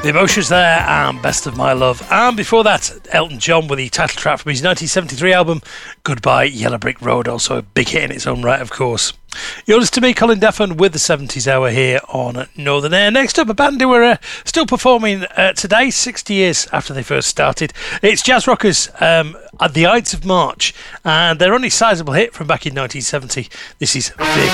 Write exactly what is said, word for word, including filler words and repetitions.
The Emotions there, and Best of My Love. And before that, Elton John with the title track from his nineteen seventy-three album, Goodbye Yellow Brick Road, also a big hit in its own right, of course. You're listening to me, Colin Duffin, with the seventies Hour here on Northern Air. Next up, a band who are uh, still performing uh, today, sixty years after they first started. It's Jazz Rockers um, at the Ides of March, and their only sizable hit from back in nineteen seventy. This is Big.